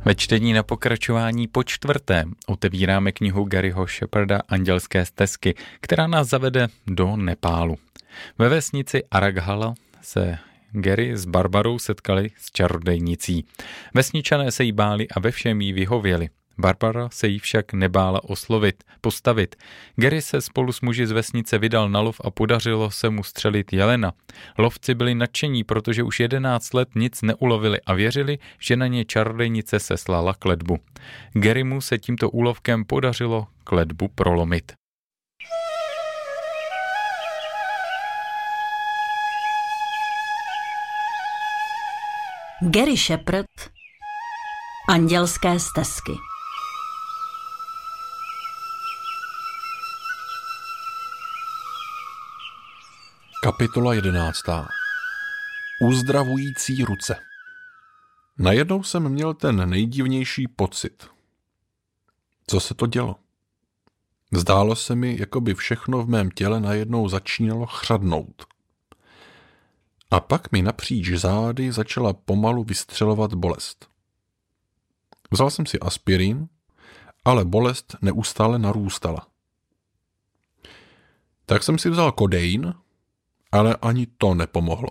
Ve čtení na pokračování po čtvrté otevíráme knihu Garyho Shepparda Andělské stezky, která nás zavede do Nepálu. Ve vesnici Arakhala se Gary s Barbarou setkali s čarodejnicí. Vesničané se jí báli a ve všem jí vyhověli. Barbara se jí však nebála postavit. Gary se spolu s muži z vesnice vydal na lov a podařilo se mu střelit jelena. Lovci byli nadšení, protože už 11 let nic neulovili a věřili, že na ně čarodejnice seslala kletbu. Garymu se tímto úlovkem podařilo kletbu prolomit. Gary Sheppard Andělské stezky. Kapitola 11. Uzdravující ruce. Najednou jsem měl ten nejdivnější pocit. Co se to dělo? Zdálo se mi, jako by všechno v mém těle najednou začínalo chřadnout. A pak mi napříč zády začala pomalu vystřelovat bolest. Vzal jsem si aspirin, ale bolest neustále narůstala. Tak jsem si vzal kodein, ale ani to nepomohlo.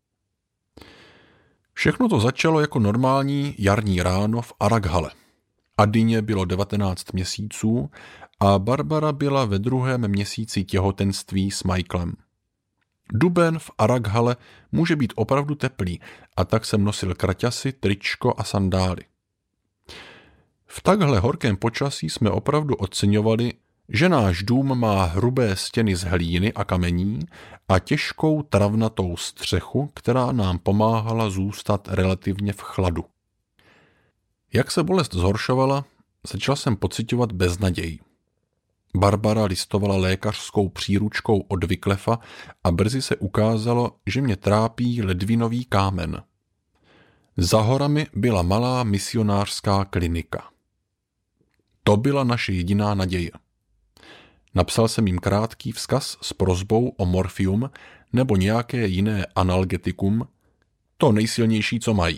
Všechno to začalo jako normální jarní ráno v Arakhale. Adině bylo 19 měsíců a Barbara byla ve 2. měsíci těhotenství s Michaelem. Duben v Arakhale může být opravdu teplý a tak jsem nosil kraťasy, tričko a sandály. V takhle horkém počasí jsme opravdu oceňovali, že náš dům má hrubé stěny z hlíny a kamení a těžkou travnatou střechu, která nám pomáhala zůstat relativně v chladu. Jak se bolest zhoršovala, začal jsem pociťovat beznaděj. Barbara listovala lékařskou příručkou od Wycliffa a brzy se ukázalo, že mě trápí ledvinový kámen. Za horami byla malá misionářská klinika. To byla naše jediná naděje. Napsal jsem jim krátký vzkaz s prosbou o morfium nebo nějaké jiné analgetikum, to nejsilnější, co mají.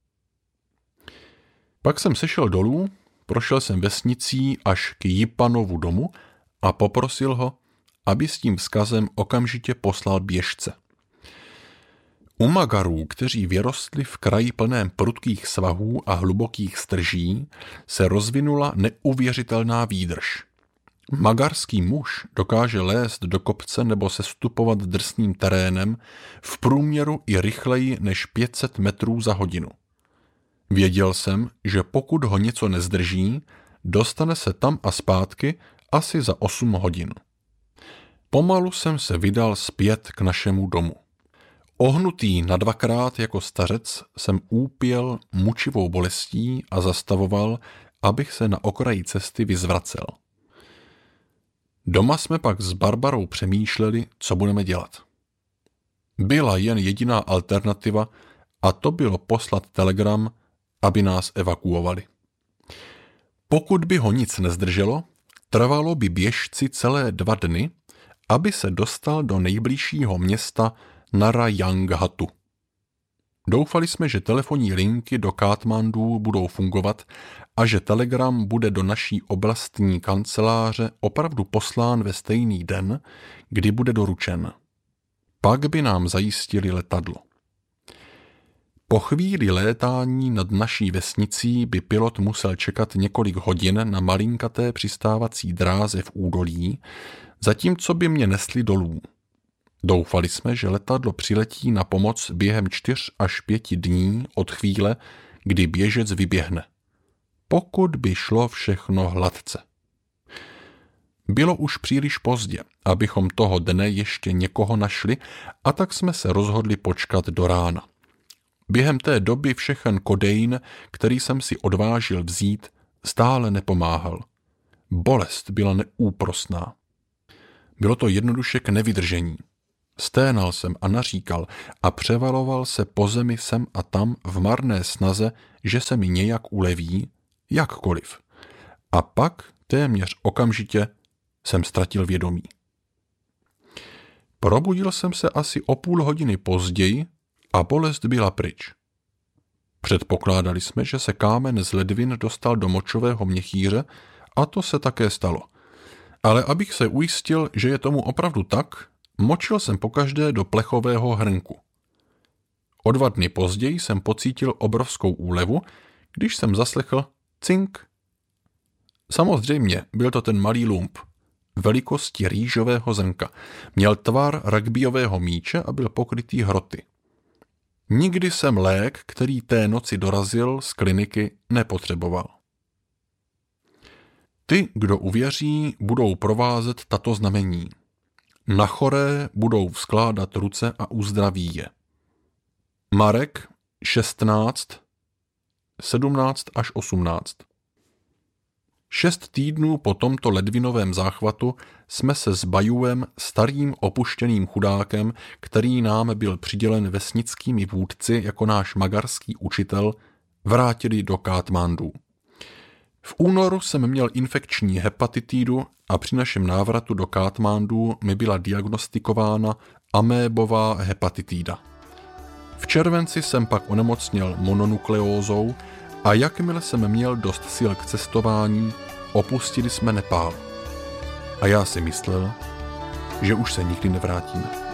Pak jsem sešel dolů, prošel jsem vesnicí až k Jipanovu domu a poprosil ho, aby s tím vzkazem okamžitě poslal běžce. U Magarů, kteří vyrostli v kraji plném prudkých svahů a hlubokých strží, se rozvinula neuvěřitelná výdrž. Magarský muž dokáže lézt do kopce nebo sestupovat drsným terénem v průměru i rychleji než 500 metrů za hodinu. Věděl jsem, že pokud ho něco nezdrží, dostane se tam a zpátky asi za 8 hodin. Pomalu jsem se vydal zpět k našemu domu. Ohnutý na 2krát jako stařec jsem úpěl mučivou bolestí a zastavoval, abych se na okraji cesty vyzvracel. Doma jsme pak s Barbarou přemýšleli, co budeme dělat. Byla jen jediná alternativa a to bylo poslat telegram, aby nás evakuovali. Pokud by ho nic nezdrželo, trvalo by běžci celé 2 dny, aby se dostal do nejbližšího města Narayanghatu. Doufali jsme, že telefonní linky do Katmandu budou fungovat a že telegram bude do naší oblastní kanceláře opravdu poslán ve stejný den, kdy bude doručen. Pak by nám zajistili letadlo. Po chvíli létání nad naší vesnicí by pilot musel čekat několik hodin na malinkaté přistávací dráze v údolí, zatímco by mě nesli dolů. Doufali jsme, že letadlo přiletí na pomoc během 4 až 5 dní od chvíle, kdy běžec vyběhne. Pokud by šlo všechno hladce. Bylo už příliš pozdě, abychom toho dne ještě někoho našli, a tak jsme se rozhodli počkat do rána. Během té doby všechen kodein, který jsem si odvážil vzít, stále nepomáhal. Bolest byla neúprosná. Bylo to jednoduše k nevydržení. Sténal jsem a naříkal a převaloval se po zemi sem a tam v marné snaze, že se mi nějak uleví, jakkoliv. A pak téměř okamžitě jsem ztratil vědomí. Probudil jsem se asi o půl hodiny později a bolest byla pryč. Předpokládali jsme, že se kámen z ledvin dostal do močového měchýře a to se také stalo. Ale abych se ujistil, že je tomu opravdu tak, močil jsem pokaždé do plechového hrnku. O 2 dny později jsem pocítil obrovskou úlevu, když jsem zaslechl cink. Samozřejmě byl to ten malý lump, velikosti rýžového zrnka. Měl tvar rugbyového míče a byl pokrytý hroty. Nikdy jsem lék, který té noci dorazil z kliniky, nepotřeboval. Ty, kdo uvěří, budou provázet tato znamení. Na choré budou vzkládat ruce a uzdraví je. Marek 16, 17 až 18. 6 týdnů po tomto ledvinovém záchvatu jsme se s Bajuem, starým opuštěným chudákem, který nám byl přidělen vesnickými vůdci jako náš magarský učitel, vrátili do Kátmandu. V únoru jsem měl infekční hepatitidu a při našem návratu do Kátmandu mi byla diagnostikována amébová hepatitida. V červenci jsem pak onemocněl mononukleózou a jakmile jsem měl dost sil k cestování, opustili jsme Nepál. A já si myslel, že už se nikdy nevrátíme.